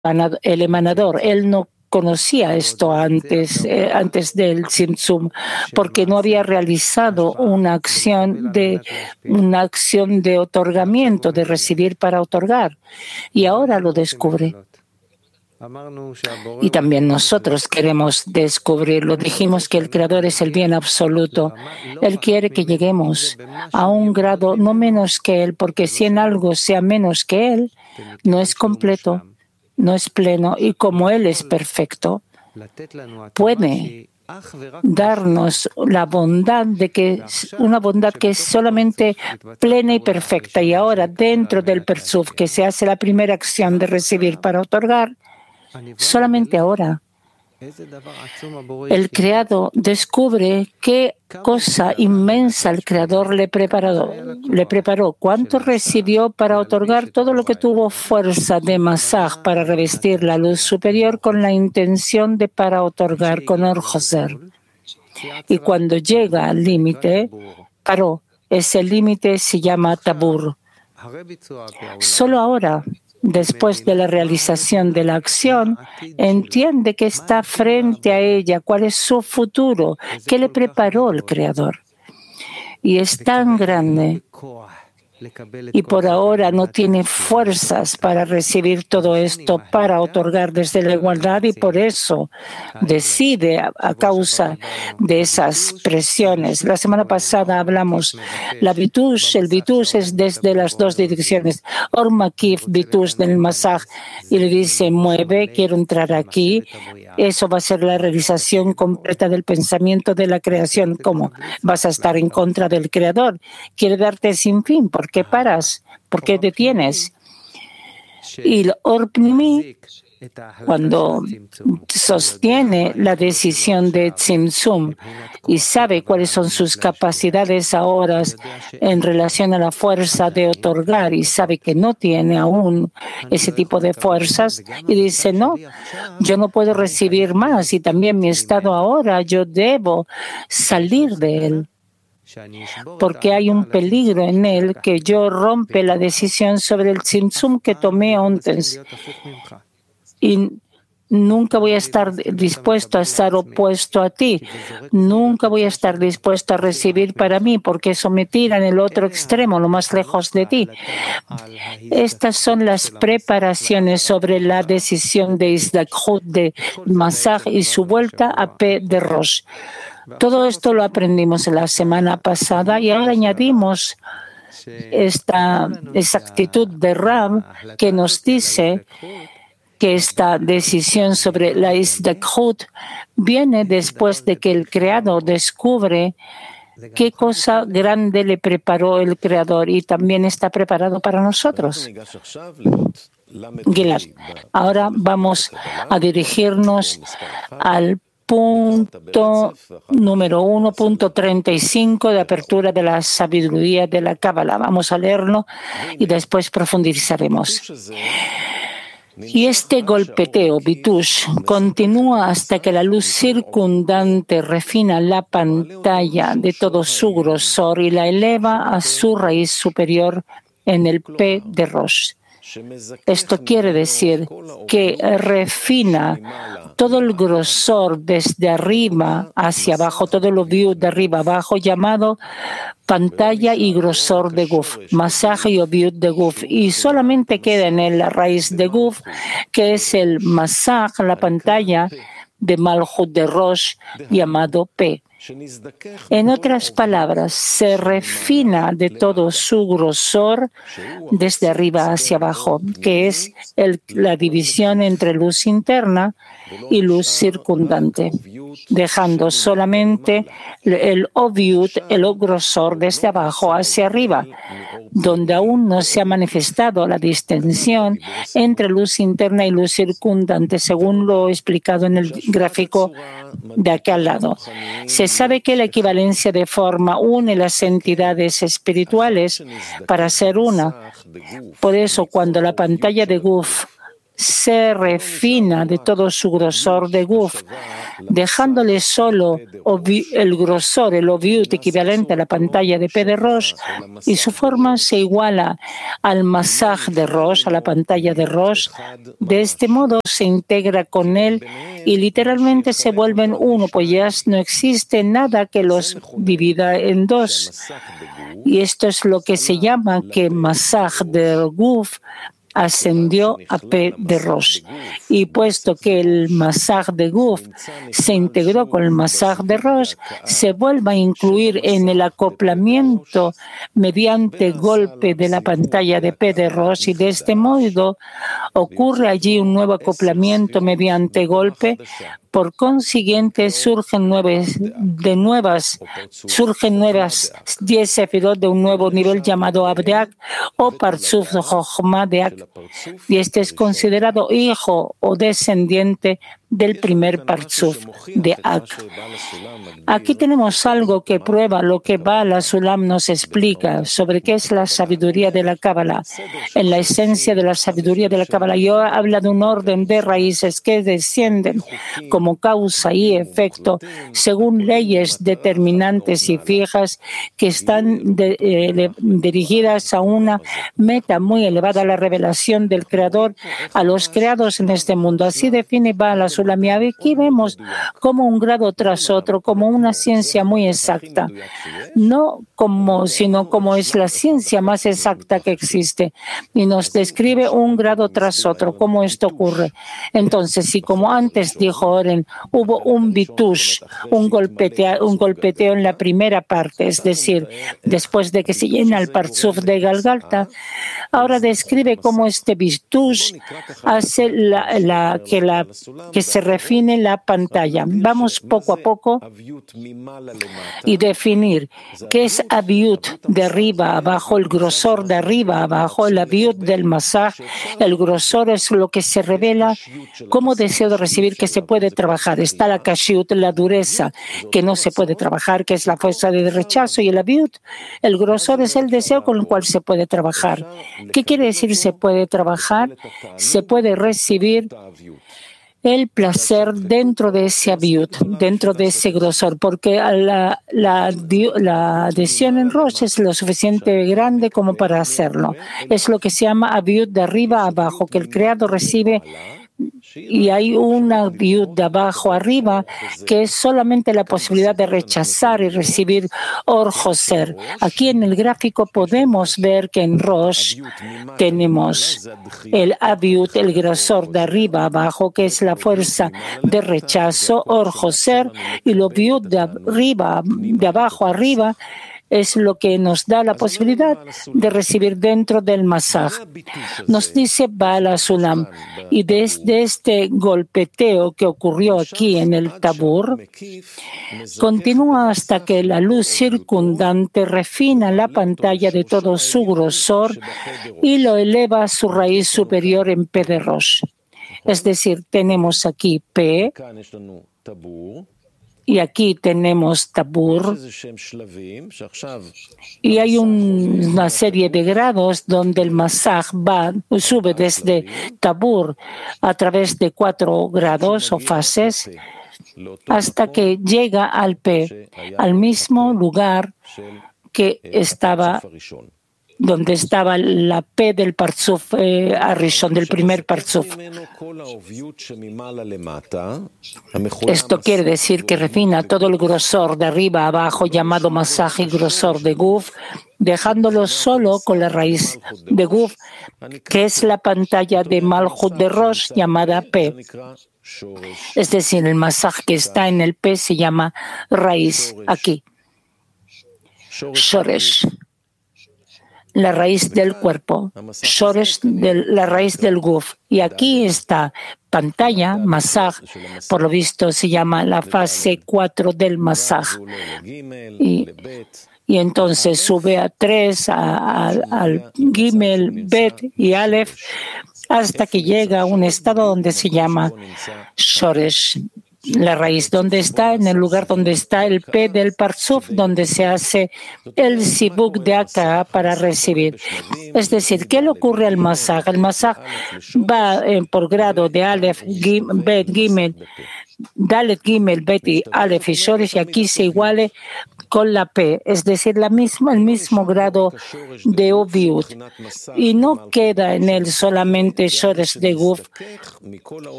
el emanador. Él no conocía esto antes del Tzimtzum, porque no había realizado una acción de otorgamiento, de recibir para otorgar, y ahora lo descubre. Y también nosotros queremos descubrirlo. Dijimos que el Creador es el bien absoluto. Él quiere que lleguemos a un grado no menos que Él, porque si en algo sea menos que Él, no es completo, no es pleno. Y como Él es perfecto, puede darnos la bondad una bondad que es solamente plena y perfecta. Y ahora, dentro del Persuf, que se hace la primera acción de recibir para otorgar, solamente ahora el Creado descubre qué cosa inmensa el Creador le preparó. ¿Cuánto recibió para otorgar? Todo lo que tuvo fuerza de Masaj para revestir la luz superior con la intención de para otorgar con Or Joser. Y cuando llega al límite, paró. Ese límite se llama Tabur. Solo ahora, después de la realización de la acción, entiende que está frente a ella, cuál es su futuro, qué le preparó el Creador. Y es tan grande. Y por ahora no tiene fuerzas para recibir todo esto, para otorgar desde la igualdad, y por eso decide a causa de esas presiones. La semana pasada hablamos, el bitush es desde las dos direcciones. Or Makif, bitush del Masaj, y le dice, mueve, quiero entrar aquí. Eso va a ser la realización completa del pensamiento de la creación. ¿Cómo? Vas a estar en contra del Creador. Quiere darte sin fin. ¿Por qué paras? ¿Por qué detienes? Y el Or Pnimi, cuando sostiene la decisión de Tzimtzum y sabe cuáles son sus capacidades ahora en relación a la fuerza de otorgar, y sabe que no tiene aún ese tipo de fuerzas, y dice, no, yo no puedo recibir más, y también mi estado ahora, yo debo salir de él, porque hay un peligro en él que yo rompe la decisión sobre el Tzimtzum que tomé antes. Y nunca voy a estar dispuesto a estar opuesto a ti. Nunca voy a estar dispuesto a recibir para mí, porque eso me tira en el otro extremo, lo más lejos de ti. Estas son las preparaciones sobre la decisión de Izdakhut de Masaj y su vuelta a P de Rosh. Todo esto lo aprendimos la semana pasada y ahora añadimos esta actitud de Ram que nos dice que esta decisión sobre la Izdakhut viene después de que el Creador descubre qué cosa grande le preparó el Creador y también está preparado para nosotros. Gilad, ahora vamos a dirigirnos al punto número 1.35 de apertura de la sabiduría de la Cábala. Vamos a leerlo y después profundizaremos. Y este golpeteo, bitush, continúa hasta que la luz circundante refina la pantalla de todo su grosor y la eleva a su raíz superior en el P de Rosh. Esto quiere decir que refina todo el grosor desde arriba hacia abajo, todo lo view de arriba abajo, llamado pantalla y grosor de Guf, masaje y obviut de Guf, y solamente queda en él la raíz de Guf, que es el masaje, la pantalla de Malhut de Rosh, llamado P. En otras palabras, se refina de todo su grosor desde arriba hacia abajo, que es la división entre luz interna y luz circundante, dejando solamente el obviut, el grosor desde abajo hacia arriba, donde aún no se ha manifestado la distinción entre luz interna y luz circundante, según lo he explicado en el gráfico de aquí al lado. Se sabe que la equivalencia de forma une las entidades espirituales para ser una. Por eso, cuando la pantalla de Guf se refina de todo su grosor de Guf dejándole solo el grosor, el oviut equivalente a la pantalla de P de Rosh, y su forma se iguala al masaj de Rosh, a la pantalla de Rosh. De este modo se integra con él y literalmente se vuelven uno, pues ya no existe nada que los divida en dos. Y esto es lo que se llama que masaj del Guf ascendió a P de Rosh. Y puesto que el masaj de Guf se integró con el masaj de Rosh, se vuelve a incluir en el acoplamiento mediante golpe de la pantalla de P de Rosh, y de este modo ocurre allí un nuevo acoplamiento mediante golpe. Por consiguiente, surgen nuevas 10 sefirot de un nuevo nivel llamado Abdeak o Parzuf Jochma de Ak, y este es considerado hijo o descendiente del primer Parzuf de Ak. Aquí tenemos algo que prueba lo que Baal HaSulam nos explica sobre qué es la sabiduría de la Cábala. En la esencia de la sabiduría de la Cábala, yo habla de un orden de raíces que descienden como causa y efecto según leyes determinantes y fijas que están dirigidas a una meta muy elevada, la revelación del Creador a los creados en este mundo. Así define Baal HaSulam. Aquí vemos como un grado tras otro, como una ciencia muy exacta, sino como es la ciencia más exacta que existe, y nos describe un grado tras otro, cómo esto ocurre. Entonces, si como antes dijo Oren, hubo un bitush, un golpeteo en la primera parte, es decir, después de que se llena el Parzuf de Galgalta, ahora describe cómo este bitush hace que se refine la pantalla. Vamos poco a poco y definir qué es aviut de arriba a abajo, el grosor de arriba a abajo, el aviut del masaj. El grosor es lo que se revela como deseo de recibir que se puede trabajar. Está la kashiut, la dureza que no se puede trabajar, que es la fuerza de rechazo, y el aviut, el grosor, es el deseo con el cual se puede trabajar. ¿Qué quiere decir se puede trabajar? Se puede recibir el placer dentro de ese aviut, dentro de ese grosor, porque la adhesión en Rosh es lo suficiente grande como para hacerlo. Es lo que se llama aviut de arriba a abajo, que el creado recibe, y hay una aviut de abajo arriba que es solamente la posibilidad de rechazar y recibir Or Joser. Aquí en el gráfico podemos ver que en Rosh tenemos el aviut, el grosor de arriba a abajo, que es la fuerza de rechazo, Or Joser, y lo aviut de abajo arriba es lo que nos da la posibilidad de recibir dentro del masaj. Nos dice Baal HaSulam, y desde este golpeteo que ocurrió aquí en el Tabur, continúa hasta que la luz circundante refina la pantalla de todo su grosor y lo eleva a su raíz superior en P de Rosh. Es decir, tenemos aquí P, y aquí tenemos Tabur, y hay una serie de grados donde el masaj sube desde Tabur a través de 4 grados o fases hasta que llega al P, al mismo lugar que estaba donde estaba la P del Parzuf Arishon, del primer Parzuf. Esto quiere decir que refina todo el grosor de arriba a abajo, llamado masaje y grosor de Guf, dejándolo solo con la raíz de Guf, que es la pantalla de Malchut de Rosh, llamada P. Es decir, el masaje que está en el P se llama raíz, aquí. Shoresh, la raíz del cuerpo, Shoresh, la raíz del Guf. Y aquí está pantalla, masaj, por lo visto se llama la fase 4 del masaj. Y entonces sube a 3, al Gimel, Bet y Aleph, hasta que llega a un estado donde se llama Shoresh. La raíz, ¿dónde está? En el lugar donde está el P del Parsuf, donde se hace el Sibuk de acá para recibir. Es decir, ¿qué le ocurre al Masaj? El Masaj va por grado de Aleph, Bet, Gimel, Dalet, Gimel, Bet y Aleph y Shoresh, y aquí se iguale con la P, es decir, el mismo grado de Oviut. Y no queda en él solamente Shoresh de Guf,